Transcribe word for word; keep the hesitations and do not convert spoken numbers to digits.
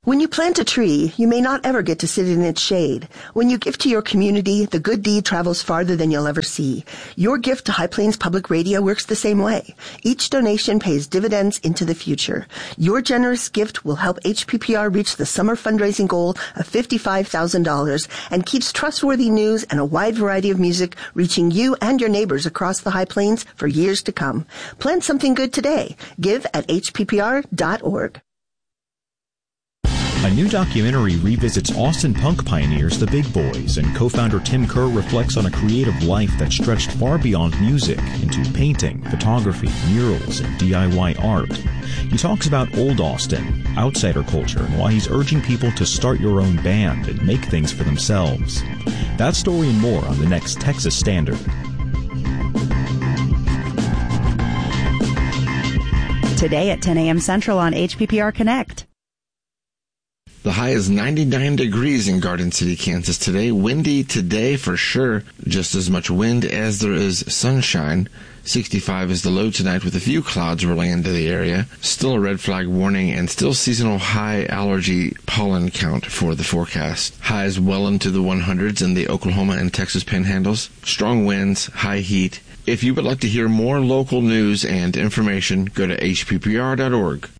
When you plant a tree, you may not ever get to sit in its shade. When you give to your community, the good deed travels farther than you'll ever see. Your gift to High Plains Public Radio works the same way. Each donation pays dividends into the future. Your generous gift will help H P P R reach the summer fundraising goal of fifty-five thousand dollars and keeps trustworthy news and a wide variety of music reaching you and your neighbors across the High Plains for years to come. Plant something good today. Give at H P P R dot org. A new documentary revisits Austin punk pioneers The Big Boys, and co-founder Tim Kerr reflects on a creative life that stretched far beyond music into painting, photography, murals, and D I Y art. He talks about old Austin, outsider culture, and why he's urging people to start your own band and make things for themselves. That story and more on the next Texas Standard. Today at ten a.m. Central on H P P R Connect. The high is ninety-nine degrees in Garden City, Kansas today. Windy today for sure. Just as much wind as there is sunshine. sixty-five is the low tonight with a few clouds rolling into the area. Still a red flag warning and still seasonal high allergy pollen count for the forecast. Highs well into the hundreds in the Oklahoma and Texas panhandles. Strong winds, high heat. If you would like to hear more local news and information, go to H P P R dot org.